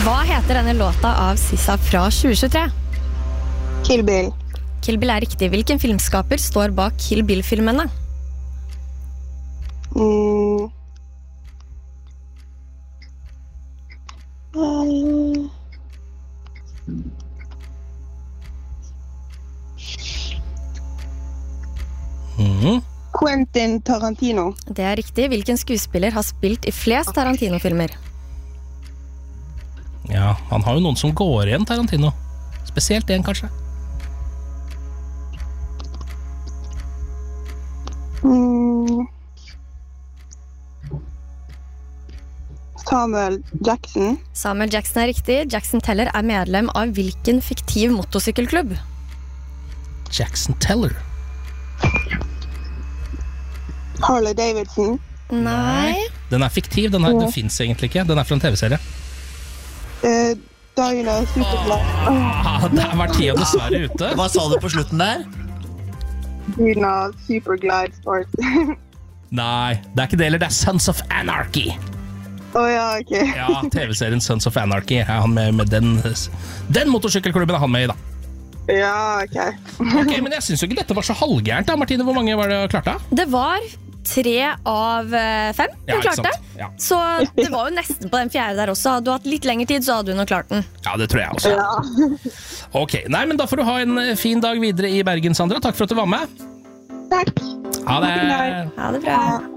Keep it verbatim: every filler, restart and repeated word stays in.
Hva heter denne låta av Sissa fra tjue tjuetre? Kill Bill. Kill Bill er riktig. Hvilken filmskaper står bak Kill Bill-filmene? Mm. Um. Mhm. Quentin Tarantino. Det er riktig. Hvilken skuespiller har spilt i flest Tarantino-filmer? Ja, han har jo noen som går igjen, Tarantino. Spesielt en, kanskje. Mm. Samuel Jackson. Samuel Jackson er riktig. Jackson Teller er medlem av hvilken fiktiv motorsykkelklubb? Jackson Teller. Harley Davidson. Nei. Den er fiktiv, den, er, den finnes egentlig ikke. Den er fra en tv-serie. Uh, Dyna Superglide. Ah, der var tida dessverre ute. Hva sa du på slutten der? Dyna Superglide Sport. Nei, det er ikke det heller. Det er Sons of Anarchy. Å oh, ja, ok. Ja, tv-serien Sons of Anarchy er han med, med den, den motorsykkelklubben er han med i, da. Ja, ok. Ok, men jeg synes jo ikke dette var så halvgærent da, Martine. Hvor mange var det du klarte? Det var tre av fem du Ja, ikke klarte. sant? Ja. Så det var jo nesten på den fjerde der også. Hadde du hatt litt lengre tid, så hadde du nok klart den. Ja, det tror jeg også. Ja. Ok, nei, men da får du ha en fin dag videre i Bergen, Sandra. Takk for at du var med. Takk. Ha det. Ha det bra.